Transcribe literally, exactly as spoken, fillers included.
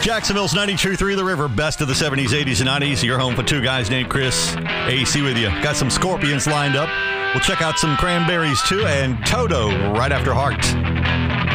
Jacksonville's ninety-two point three The River, best of the seventies, eighties, and nineties. Your home for two guys named Chris. A C with you. Got some Scorpions lined up. We'll check out some Cranberries, too, and Toto right after Heart.